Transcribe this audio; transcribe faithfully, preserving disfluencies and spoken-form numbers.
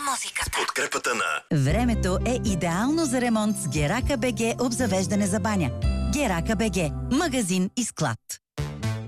музиката. С подкрепата на... Времето е идеално за ремонт с Герака БГ обзавеждане за баня. Герака БГ. Магазин и склад.